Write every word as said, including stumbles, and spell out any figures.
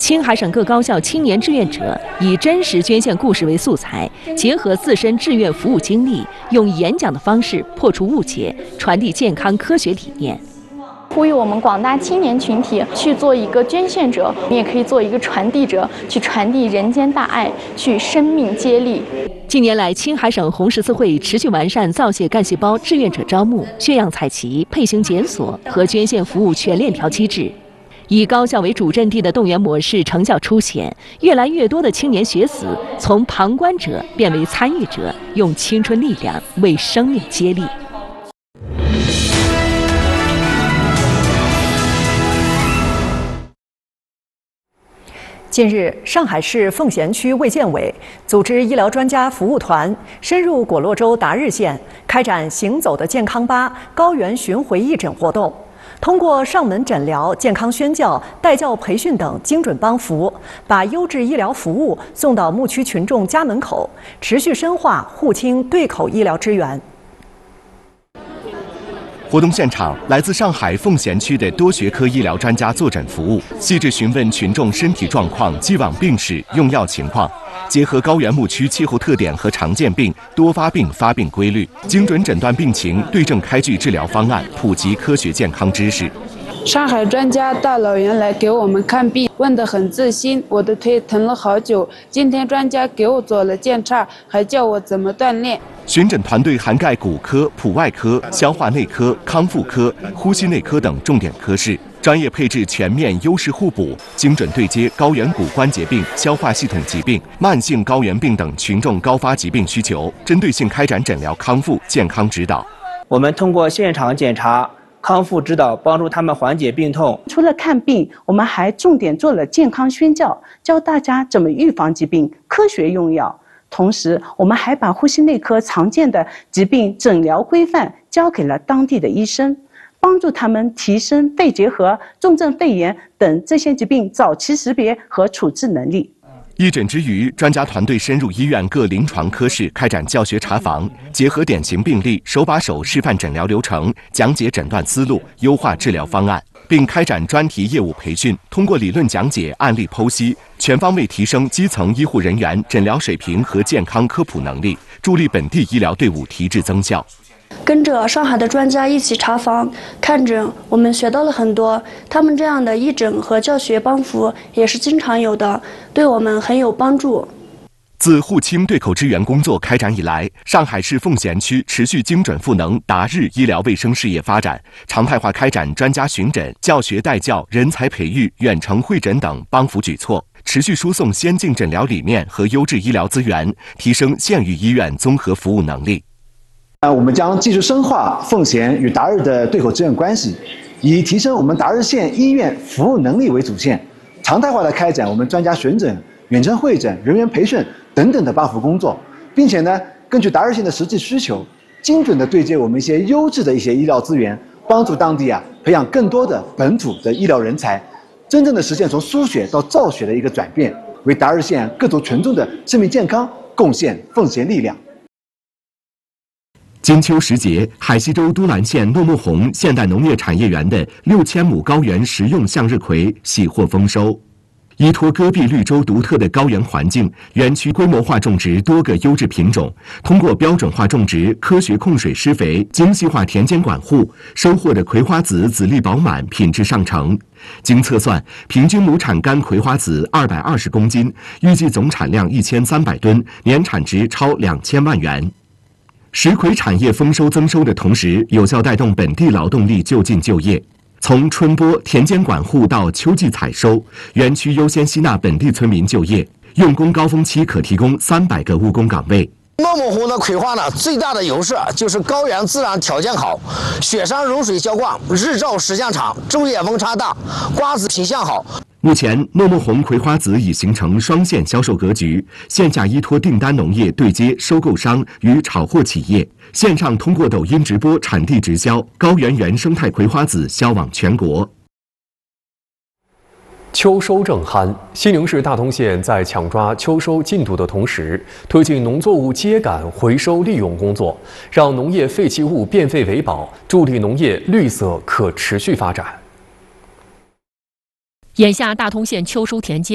青海省各高校青年志愿者以真实捐献故事为素材，结合自身志愿服务经历，用演讲的方式破除误解，传递健康科学理念。 呼吁我们广大青年群体去做一个捐献者，你也可以做一个传递者，去传递人间大爱，去生命接力。 近年来，青海省红十字会持续完善造血干细胞志愿者招募、血样采集、配型检索和捐献服务全链条机制。以高校为主阵地的动员模式成效凸显，越来越多的青年学子从旁观者变为参与者，用青春力量为生命接力。 近日，上海市奉贤区卫健委组织医疗专家服务团深入果洛州达日县，开展“行走的健康吧”高原巡回义诊活动。通过上门诊疗、健康宣教、带教培训等精准帮扶，把优质医疗服务送到牧区群众家门口，持续深化沪青对口医疗支援。 活动现场，来自上海奉贤区的多学科医疗专家坐诊服务，细致询问群众身体状况、既往病史、用药情况，结合高原牧区气候特点和常见病、多发病发病规律，精准诊断病情，对症开具治疗方案，普及科学健康知识。 上海专家大老远来给我们看病，问得很自信。我的腿疼了好久，今天专家给我做了检查，还教我怎么锻炼。 巡诊团队涵盖骨科、普外科、消化内科、康复科、呼吸内科等重点科室，专业配置全面，优势互补，精准对接高原骨关节病、消化系统疾病、慢性高原病等群众高发疾病需求，针对性开展诊疗康复、健康指导。 我们通过现场检查。 康复指导，帮助他们缓解病痛。 除了看病，我们还重点做了健康宣教，教大家怎么预防疾病、科学用药。同时，我们还把呼吸内科常见的疾病诊疗规范交给了当地的医生，帮助他们提升肺结核、重症肺炎等这些疾病早期识别和处置能力。 义诊之余，专家团队深入医院各临床科室开展教学查房，结合典型病例，手把手示范诊疗流程，讲解诊断思路，优化治疗方案，并开展专题业务培训，通过理论讲解、案例剖析，全方位提升基层医护人员诊疗水平和健康科普能力，助力本地医疗队伍提质增效。 跟着上海的专家一起查房看诊，我们学到了很多。他们这样的义诊和教学帮扶也是经常有的，对我们很有帮助。 自沪青对口支援工作开展以来，上海市奉贤区持续精准赋能达日医疗卫生事业发展，常态化开展专家巡诊、教学带教、人才培育、远程会诊等帮扶举措，持续输送先进诊疗理念和优质医疗资源，提升县域医院综合服务能力。 呃，我们将继续深化奉贤与达日的对口支援关系，以提升我们达日县医院服务能力为主线，常态化的开展我们专家巡诊、远程会诊、人员培训等等的帮扶工作，并且呢，根据达日县的实际需求，精准的对接我们一些优质的一些医疗资源，帮助当地啊培养更多的本土的医疗人才，真正的实现从输血到造血的一个转变，为达日县各族群众的生命健康贡献奉献力量。 金秋时节，海西州都兰县诺木红现代农业产业园的六千亩高原食用向日葵喜获丰收。依托戈壁绿洲独特的高原环境，园区规模化种植多个优质品种，通过标准化种植、科学控水施肥、精细化田间管护，收获的葵花籽籽粒饱满，品质上乘。经测算，平均亩产干葵花籽二百二十公斤，预计总产量一千三百吨，年产值超两千万元。 石葵产业丰收增收的同时，有效带动本地劳动力就近就业。从春播、田间管护到秋季采收，园区优先吸纳本地村民就业，用工高峰期可提供三百个务工岗位。 诺木红的葵花呢，最大的优势就是高原自然条件好，雪山融水浇灌，日照时间长，昼夜温差大，瓜子品相好。 目前，诺木红葵花籽已形成双线销售格局，线下依托订单农业对接收购商与炒货企业，线上通过抖音直播产地直销，高原原生态葵花籽销往全国。 秋收正酣，西宁市大通县在抢抓秋收进度的同时，推进农作物秸秆回收利用工作，让农业废弃物变废为宝，助力农业绿色可持续发展。 眼下，大通县秋收田间